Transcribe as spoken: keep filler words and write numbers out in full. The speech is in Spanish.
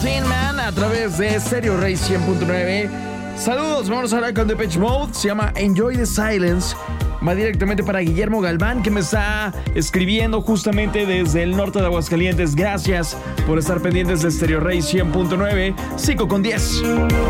Thin Man a través de Stereo Rey cien punto nueve. Saludos, vamos a hablar con Depeche Mode. Se llama Enjoy the Silence. Va directamente para Guillermo Galván, que me está escribiendo justamente desde el norte de Aguascalientes. Gracias por estar pendientes de Stereo Rey cien punto nueve. cinco con diez.